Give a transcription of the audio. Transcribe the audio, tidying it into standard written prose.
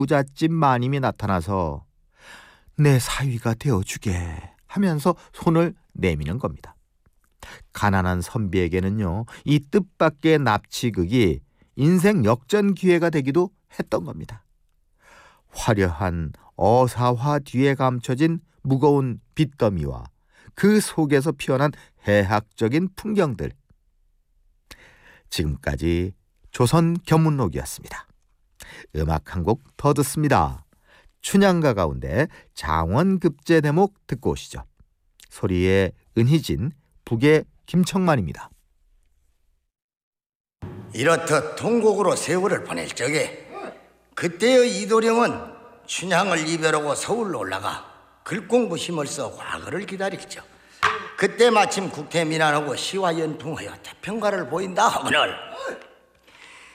부잣집 마님이 나타나서 내 사위가 되어주게 하면서 손을 내미는 겁니다. 가난한 선비에게는요, 이 뜻밖의 납치극이 인생 역전 기회가 되기도 했던 겁니다. 화려한 어사화 뒤에 감춰진 무거운 빚더미와 그 속에서 피어난 해학적인 풍경들. 지금까지 조선 견문록이었습니다. 음악 한 곡 더 듣습니다. 춘향가 가운데 장원급제 대목 듣고 오시죠. 소리의 은희진, 북의 김청만입니다. 이렇듯 동국으로 세월을 보낼 적에 그때의 이도령은 춘향을 이별하고 서울로 올라가 글공부 힘을 써 과거를 기다리죠. 그때 마침 국태민안하고 시와 연풍하여 태평가를 보인다 하거늘